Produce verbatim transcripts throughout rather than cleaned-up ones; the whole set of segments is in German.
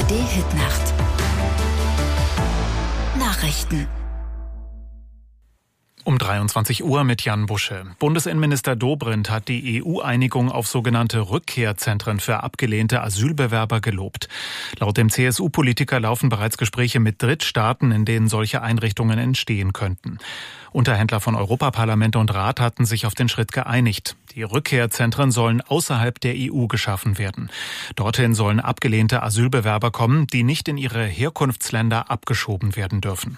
D-Hit-Nacht. Nachrichten. Um dreiundzwanzig Uhr mit Jan Busche. Bundesinnenminister Dobrindt hat die E U-Einigung auf sogenannte Rückkehrzentren für abgelehnte Asylbewerber gelobt. Laut dem C S U-Politiker laufen bereits Gespräche mit Drittstaaten, in denen solche Einrichtungen entstehen könnten. Unterhändler von Europaparlament und Rat hatten sich auf den Schritt geeinigt. Die Rückkehrzentren sollen außerhalb der E U geschaffen werden. Dorthin sollen abgelehnte Asylbewerber kommen, die nicht in ihre Herkunftsländer abgeschoben werden dürfen.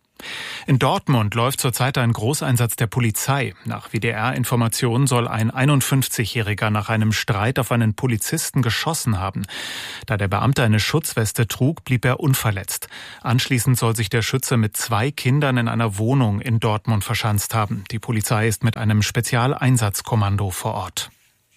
In Dortmund läuft zurzeit ein Großeinsatz der Polizei. Nach W D R-Informationen soll ein einundfünfzigjähriger nach einem Streit auf einen Polizisten geschossen haben. Da der Beamte eine Schutzweste trug, blieb er unverletzt. Anschließend soll sich der Schütze mit zwei Kindern in einer Wohnung in Dortmund verschanzt haben. Die Polizei ist mit einem Spezialeinsatzkommando vor Ort.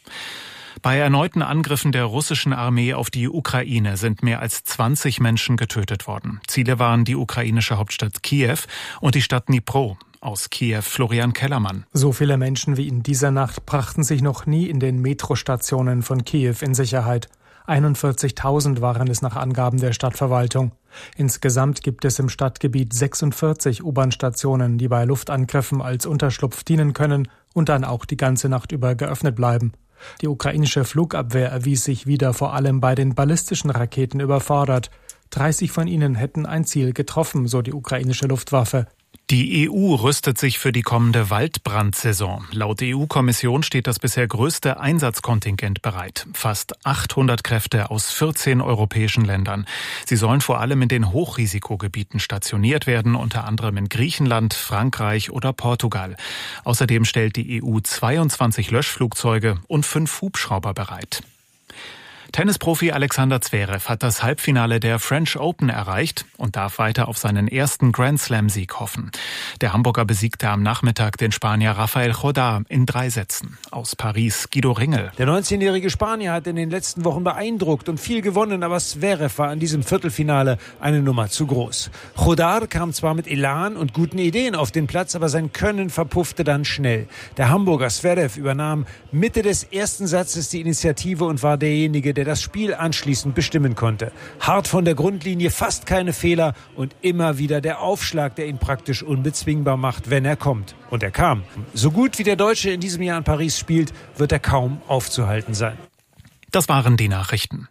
Bei erneuten Angriffen der russischen Armee auf die Ukraine sind mehr als zwanzig Menschen getötet worden. Ziele waren die ukrainische Hauptstadt Kiew und die Stadt Dnipro. Aus Kiew Florian Kellermann. So viele Menschen wie in dieser Nacht brachten sich noch nie in den Metrostationen von Kiew in Sicherheit. einundvierzigtausend waren es nach Angaben der Stadtverwaltung. Insgesamt gibt es im Stadtgebiet sechsundvierzig U-Bahn-Stationen, die bei Luftangriffen als Unterschlupf dienen können und dann auch die ganze Nacht über geöffnet bleiben. Die ukrainische Flugabwehr erwies sich wieder vor allem bei den ballistischen Raketen überfordert. dreißig von ihnen hätten ein Ziel getroffen, so die ukrainische Luftwaffe. Die E U rüstet sich für die kommende Waldbrandsaison. Laut E U-Kommission steht das bisher größte Einsatzkontingent bereit. Fast achthundert Kräfte aus vierzehn europäischen Ländern. Sie sollen vor allem in den Hochrisikogebieten stationiert werden, unter anderem in Griechenland, Frankreich oder Portugal. Außerdem stellt die E U zweiundzwanzig Löschflugzeuge und fünf Hubschrauber bereit. Tennisprofi Alexander Zverev hat das Halbfinale der French Open erreicht und darf weiter auf seinen ersten Grand-Slam-Sieg hoffen. Der Hamburger besiegte am Nachmittag den Spanier Rafael Jodá in drei Sätzen. Aus Paris Guido Ringel. Der neunzehnjährige Spanier hat in den letzten Wochen beeindruckt und viel gewonnen, aber Zverev war in diesem Viertelfinale eine Nummer zu groß. Jodá kam zwar mit Elan und guten Ideen auf den Platz, aber sein Können verpuffte dann schnell. Der Hamburger Zverev übernahm Mitte des ersten Satzes die Initiative und war derjenige, der das Spiel anschließend bestimmen konnte. Hart von der Grundlinie, fast keine Fehler und immer wieder der Aufschlag, der ihn praktisch unbezwingbar macht, wenn er kommt. Und er kam. So gut wie der Deutsche in diesem Jahr in Paris spielt, wird er kaum aufzuhalten sein. Das waren die Nachrichten.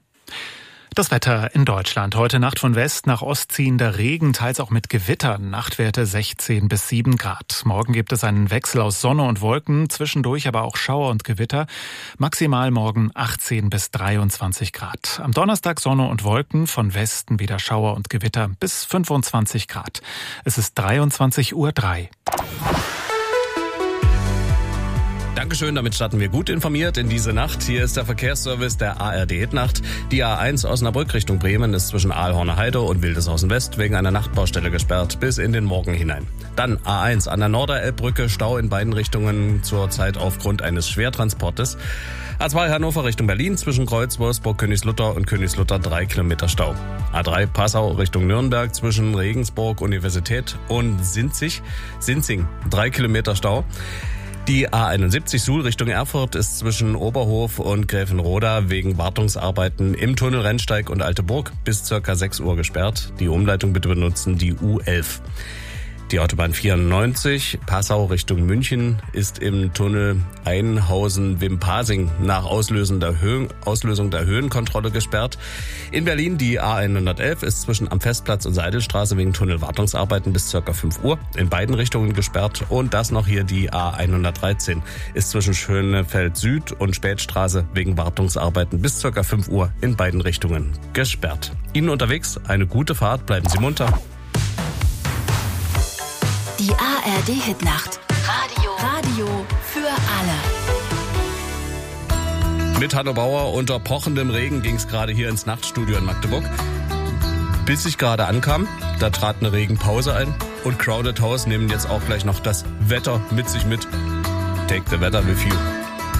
Das Wetter in Deutschland. Heute Nacht von West nach Ost ziehender Regen, teils auch mit Gewittern. Nachtwerte sechzehn bis sieben Grad. Morgen gibt es einen Wechsel aus Sonne und Wolken, zwischendurch aber auch Schauer und Gewitter. Maximal morgen achtzehn bis dreiundzwanzig Grad. Am Donnerstag Sonne und Wolken, von Westen wieder Schauer und Gewitter bis fünfundzwanzig Grad. Es ist dreiundzwanzig Uhr drei. Dankeschön, damit starten wir gut informiert in diese Nacht. Hier ist der Verkehrsservice der A R D-Hit-Nacht. Die A eins Osnabrück Richtung Bremen ist zwischen Aalhorner Heide und Wildeshausen West wegen einer Nachtbaustelle gesperrt bis in den Morgen hinein. Dann A eins an der Norderelbbrücke, Stau in beiden Richtungen zurzeit aufgrund eines Schwertransportes. A zwei Hannover Richtung Berlin zwischen Kreuz, Wolfsburg, Königslutter und Königslutter drei Kilometer Stau. A drei Passau Richtung Nürnberg zwischen Regensburg, Universität und Sinzig, Sinzing drei Kilometer Stau. Die A einundsiebzig Suhl Richtung Erfurt ist zwischen Oberhof und Gräfenroda wegen Wartungsarbeiten im Tunnel Rennsteig und Alteburg bis circa sechs Uhr gesperrt. Die Umleitung bitte benutzen die U elf. Die Autobahn vierundneunzig, Passau Richtung München, ist im Tunnel Einhausen-Wimpasing nach Auslösung der, Höhen, Auslösung der Höhenkontrolle gesperrt. In Berlin die A hundertelf ist zwischen am Festplatz und Seidelstraße wegen Tunnelwartungsarbeiten bis ca. fünf Uhr in beiden Richtungen gesperrt. Und das noch hier die A hundertdreizehn ist zwischen Schönefeld Süd und Spätstraße wegen Wartungsarbeiten bis ca. fünf Uhr in beiden Richtungen gesperrt. Ihnen unterwegs eine gute Fahrt, bleiben Sie munter. Die A R D-Hit-Nacht. Radio. Radio für alle. Mit Hanno Bauer unter pochendem Regen ging es gerade hier ins Nachtstudio in Magdeburg. Bis ich gerade ankam, da trat eine Regenpause ein und Crowded House nehmen jetzt auch gleich noch das Wetter mit sich mit. Take the weather with you.